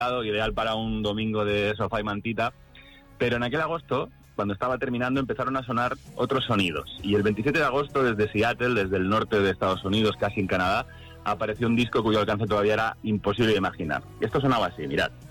ideal para un domingo de sofá y mantita, pero en aquel agosto, cuando estaba terminando, empezaron a sonar otros sonidos, y el 27 de agosto, desde Seattle, desde el norte de Estados Unidos, casi en Canadá, apareció un disco cuyo alcance todavía era imposible de imaginar. Esto sonaba así, mirad.